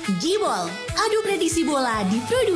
Gibol, adu prediksi bola di Pro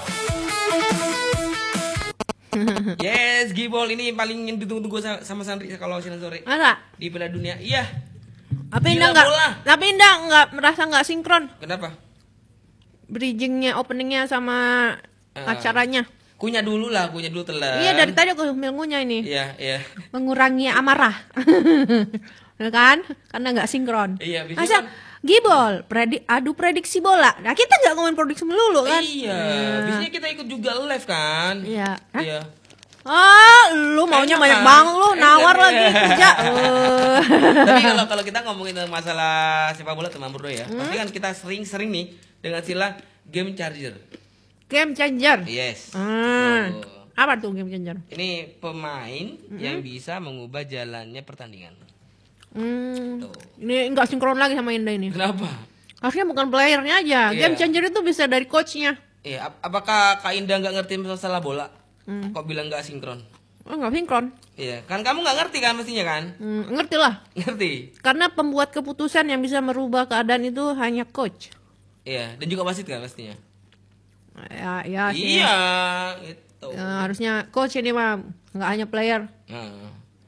2. Yes, Gibol ini paling ditunggu-tunggu sama Sandri kalau siang sore. Masa? Di Piala Dunia. Iya. Tapi Gila Indah nggak, bola. tapi Indah nggak merasa nggak sinkron Kenapa? bridgingnya, openingnya sama acaranya. Kunyah dulu telat. Iya, dari tadi aku sambil ngunyah ini. Iya. Mengurangi amarah. Ya kan? Karena nggak sinkron. Iya, bisa Masa kan? Gibol, adu prediksi bola. Nah, kita nggak ngomongin prediksi melulu kan? Iya, biasanya kita ikut juga live kan? Iya. Hah? Iya. Lu maunya Enak banyak kan? banget lu, nawar Enak, lagi iya. kerja. Tapi kalau kita ngomongin tentang masalah sepak bola teman bro ya, pasti kan kita sering nih dengan istilah game changer. Game changer. Yes. Hmm. Tuh. Apa tuh game changer? Ini pemain yang bisa mengubah jalannya pertandingan. Tuh. Ini nggak sinkron lagi sama Indah ini. Kenapa? Harusnya bukan playernya aja. Iya. Game changer itu bisa dari coachnya. Iya, apakah Kak Indah nggak ngerti masalah bola? Kok bilang nggak sinkron? Oh, nggak sinkron. Iya, kan kamu nggak ngerti kan mestinya kan? Ngerti lah. Ngerti? Karena pembuat keputusan yang bisa merubah keadaan itu hanya coach. Iya, dan juga wasit kan mestinya. Ya sih. Iya, gitu. Harusnya coach ini mah nggak hanya player. Nah.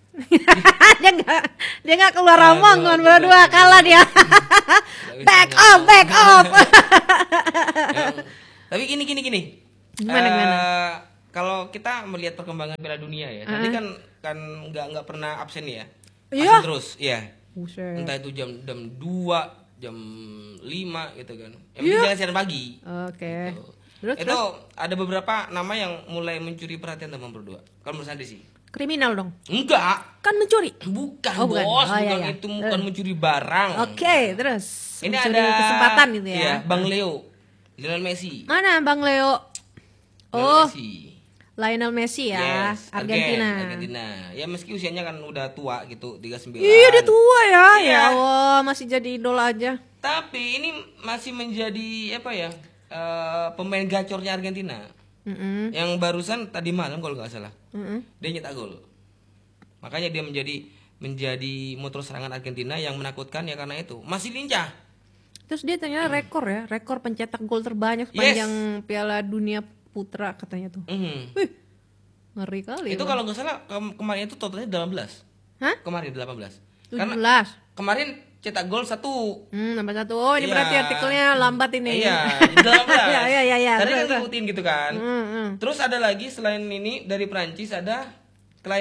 dia nggak keluar Aduh, omongan, udah. berdua kalah dia. back off. Tapi gini. Gimana? Kalau kita melihat perkembangan Piala Dunia ya, tadi kan nggak pernah absen ya. Iya. Absen terus, iya. Buset. Entah itu jam 2, jam 5 gitu kan. Yang Iya. penting jangan siaran pagi. Oke. Gitu. Terus, Itu ada beberapa nama yang mulai mencuri perhatian teman berdua. Kalau menurut Sandi sih. kriminal dong. Enggak, Kan mencuri. bukan Oh, bukan. bos, Oh, iya, bukan iya. itu bukan mencuri barang. Oke, terus Ini mencuri ada kesempatan gitu ya. Iya, Bang Leo, Lionel Messi. Mana Bang Leo? Lionel Oh, Messi. Lionel Messi ya, Yes, Argentina. Argentina. Ya meski usianya kan udah tua gitu, 39. Iya, dia tua ya. Iya. Ya Allah, masih jadi idola aja. Tapi ini masih menjadi apa ya? Pemain gacornya Argentina. Yang barusan tadi malam kalau nggak salah. Dia nyetak gol. Makanya dia menjadi motor serangan Argentina yang menakutkan ya karena itu. Masih lincah. Terus dia ternyata rekor pencetak gol terbanyak sepanjang Piala Dunia Putra katanya tuh. Wih, ngeri kali. Itu Bang. kalau nggak salah kemarin itu totalnya 18. Hah? Kemarin 18. 17. Karena kemarin cetak gol 1. Nambah 1. Oh, ini Iya. berarti artikelnya lambat ini. Iya, 18. Iya. Tadi kan Terus. ngikutin gitu kan. Terus ada lagi selain ini dari Prancis ada Kylian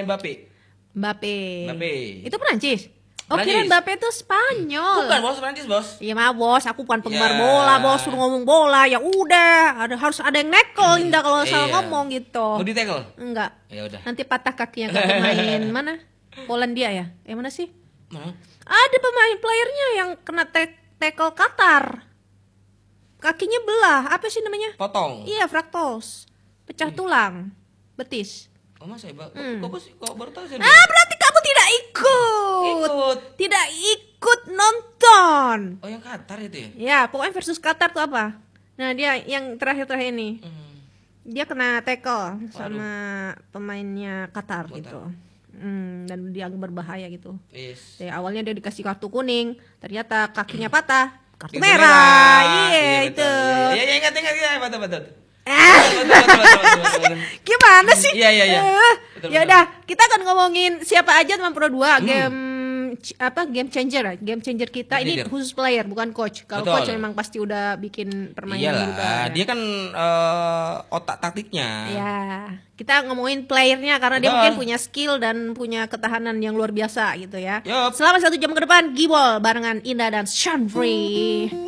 Mbappe. Itu Prancis. Oh, Prancis. kira Mbappe itu Spanyol. Bukan bos, Prancis bos. Iya mah bos, aku bukan penggemar Ya. bola, bos suruh ngomong bola ya udah, harus ada yang nekel Indah kalau salah Iya. ngomong gitu. Mau di tackle? Enggak. Ya udah. Nanti patah kakinya kalau pemain mana? Polandia ya? Mana sih? Mana? Ada pemain playernya yang kena tackle Qatar. Kakinya belah, apa sih namanya? Potong. Iya, fraktos. Pecah tulang betis. Oh masa ya, kok baru tahu sih? Berarti kamu tidak ikut. Ikut. Tidak ikut nonton. Oh yang Qatar itu ya? Ya, pokoknya versus Qatar tuh apa? Nah, dia yang terakhir ini. Dia kena tackle sama pemainnya Qatar gitu. Dan dianggap berbahaya gitu. Yes. Dari awalnya dia dikasih kartu kuning, ternyata kakinya patah, kartu Kartu merah. Iya, betul. itu. Iya, ingat ya, betul. Betul. Gimana sih? Iya. Betul, Ya udah, kita akan ngomongin siapa aja teman Pro 2 game changer. Game changer kita Game ini changer. khusus player bukan coach. Kalau Betul. coach memang pasti udah bikin permainan Iyalah, juga. Ya. dia kan otak taktiknya. Ya, kita ngomongin playernya karena dia Betul. mungkin punya skill dan punya ketahanan yang luar biasa gitu ya. Yup. Selama 1 jam ke depan, Gibol barengan Indah dan Shanfree.